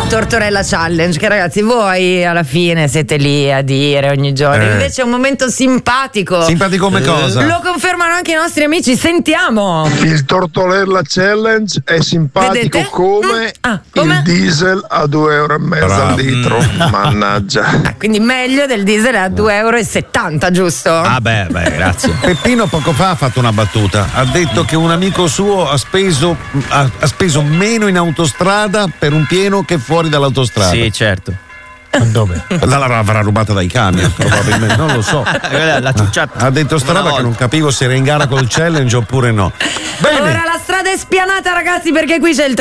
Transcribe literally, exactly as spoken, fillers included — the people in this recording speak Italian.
Tortorella Challenge, che ragazzi voi alla fine siete lì a dire ogni giorno, Eh. invece è un momento simpatico. Simpatico come cosa? Lo confermano anche i nostri amici, sentiamo. Il Tortorella Challenge è simpatico Vedete? come, Mm. Ah, come? il diesel a due euro e mezzo Bravo. al litro. Mannaggia. Ah, quindi meglio del diesel a due euro e settanta, giusto? Ah beh, beh, grazie. Peppino poco fa ha fatto una battuta, ha detto che un amico suo ha speso, ha, ha speso meno in autostrada per un pieno che fuori dall'autostrada. Sì, certo. Ma dove? La l'avrà rubata dai camion, probabilmente, non lo so. Quella l'ha ciucciata. Ha detto sta Una roba che volta. non capivo se era in gara col challenge oppure no. Bene. Ora la strada è spianata, ragazzi, perché qui c'è il